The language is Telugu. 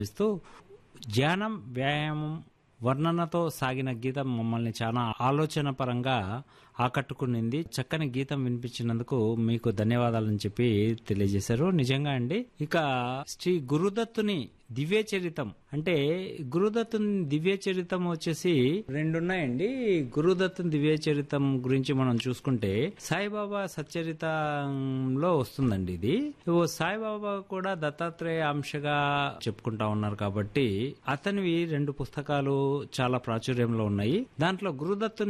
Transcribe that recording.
ఇస్తూ ధ్యానం, వ్యాయామం, వర్ణనతో సాగిన గీతం మమ్మల్ని చాలా ఆలోచన పరంగా ఆకట్టుకునింది. చక్కని గీతం వినిపించినందుకు మీకు ధన్యవాదాలని చెప్పి తెలియజేశారు. నిజంగా అండి. ఇక శ్రీ గురుదత్తుని దివ్య చరితం అంటే గురుదత్తుని దివ్య చరితం వచ్చేసి రెండున్నాయండి. గురుదత్తుని దివ్య చరితం గురించి మనం చూసుకుంటే సాయిబాబా సచ్చరితంలో వస్తుందండి. ఇది సాయిబాబా కూడా దత్తాత్రేయ అంశగా చెప్పుకుంటా ఉన్నారు కాబట్టి అతనివి 2 పుస్తకాలు చాలా ప్రాచుర్యంలో ఉన్నాయి. దాంట్లో గురుదత్తుని